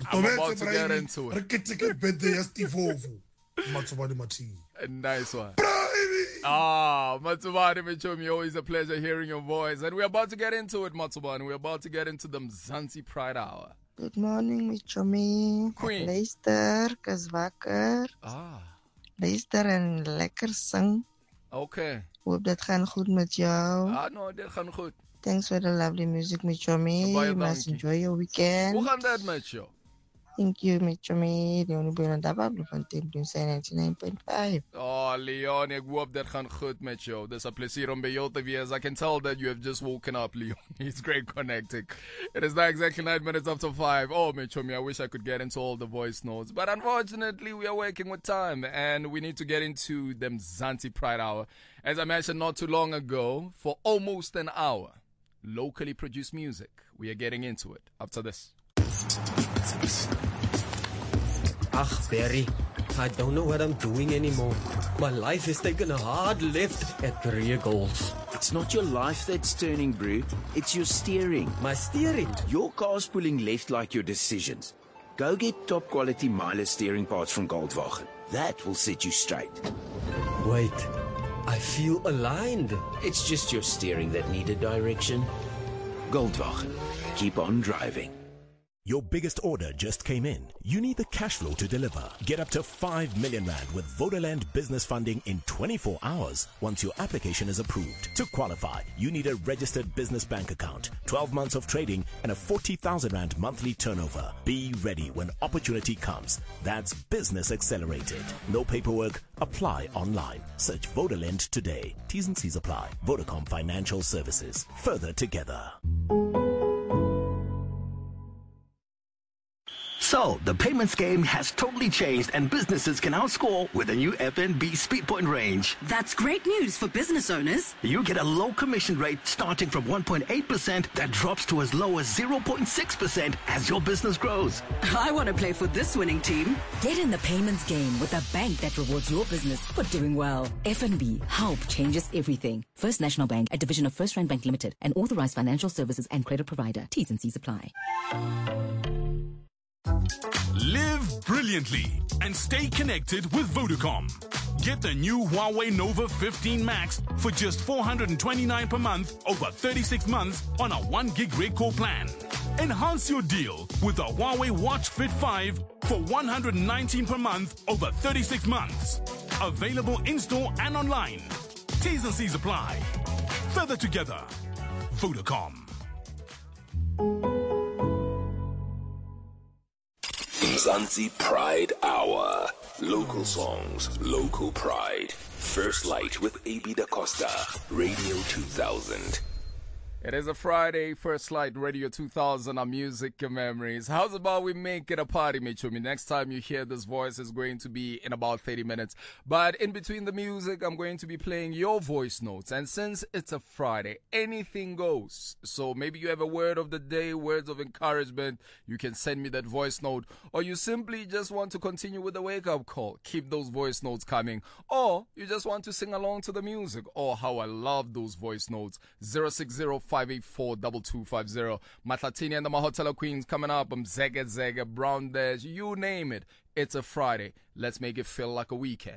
I'm about to get into it. Nice one. Matsubani Michomi, always a pleasure hearing your voice. And we're about to get into it, Matsubani. We're about to get into the Mzansi Pride Hour. Good morning, Michomi. Queen. Luister, ek is wakker. Luister en lekker sing. Okay. Hoop dit gaan goed met jou. No, dit gaan goed. Thanks for the lovely music, Michomi. You must enjoy your weekend. Hoe gaan dat met jou? Thank you, Michomi. Leonie Bonadaba, Bloemfontein, Bloemfontein 99.5. Oh, Leon, ek hoop dat gaan goed met jou. Dis 'n plesier om by jou te wees. I can tell that you have just woken up, Leon. It's great connecting. It is now exactly 9 minutes after 5. Oh, Michomi, I wish I could get into all the voice notes. But unfortunately, we are working with time. And we need to get into the Mzansi Pride Hour. As I mentioned not too long ago, for almost an hour, locally produced music. We are getting into it after this. Barry, I don't know what I'm doing anymore. My life has taken a hard left at career goals. It's not your life that's turning, bro. It's your steering. My steering? Your car's pulling left like your decisions. Go get top quality Miele steering parts from Goldwagen. That will set you straight. Wait, I feel aligned. It's just your steering that needed direction. Goldwagen. Keep on driving. Your biggest order just came in. You need the cash flow to deliver. Get up to 5 million rand with Vodaland business funding in 24 hours once your application is approved. To qualify, you need a registered business bank account, 12 months of trading, and a 40,000 rand monthly turnover. Be ready when opportunity comes. That's business accelerated. No paperwork. Apply online. Search Vodaland today. T's and C's apply. Vodacom Financial Services. Further together. So, the payments game has totally changed and businesses can now score with the new FNB SpeedPoint range. That's great news for business owners. You get a low commission rate starting from 1.8% that drops to as low as 0.6% as your business grows. I want to play for this winning team. Get in the payments game with a bank that rewards your business for doing well. FNB, help changes everything. First National Bank, a division of First Rand Bank Limited, an authorized financial services and credit provider. T's and C's apply. Live brilliantly and stay connected with Vodacom. Get the new Huawei Nova 15 Max for just $429 per month over 36 months on a 1 gig red core plan. Enhance your deal with the Huawei Watch Fit 5 for $119 per month over 36 months. Available in-store and online. T's and C's apply. Further together. Vodacom. Mzansi Pride Hour. Local songs, local pride. First Light with A.B. Da Costa. Radio 2000. It is a Friday, First Light Radio 2000, our music and memories. How's about we make it a party, Michomi? Next time you hear this voice is going to be in about 30 minutes. But in between the music, I'm going to be playing your voice notes. And since it's a Friday, anything goes. So maybe you have a word of the day, words of encouragement. You can send me that voice note. Or you simply just want to continue with the wake-up call. Keep those voice notes coming. Or you just want to sing along to the music. Oh, how I love those voice notes. 060-584-2250. Matlatini and the Mahotela Queens coming up. Zega, Brown Dash, you name it. It's a Friday. Let's make it feel like a weekend.